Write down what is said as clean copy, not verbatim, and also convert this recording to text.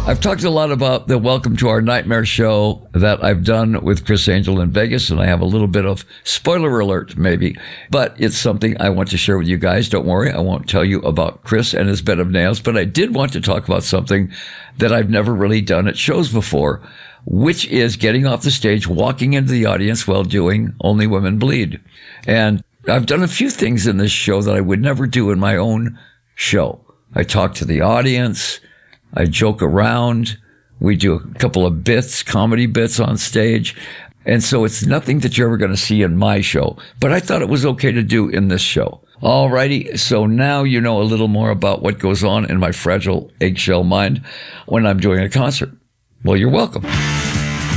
I've talked a lot about the Welcome to Our Nightmare show that I've done with Criss Angel in Vegas, and I have a little bit of spoiler alert, maybe, but it's something I want to share with you guys. Don't worry, I won't tell you about Criss and his bed of nails, but I did want to talk about something that I've never really done at shows before, which is getting off the stage, walking into the audience while doing Only Women Bleed. And I've done a few things in this show that I would never do in my own show. I talk to the audience. I joke around. We do a couple of bits, comedy bits on stage. And so it's nothing that you're ever going to see in my show. But I thought it was okay to do in this show. Alrighty, so now you know a little more about what goes on in my fragile eggshell mind when I'm doing a concert. Well, you're welcome.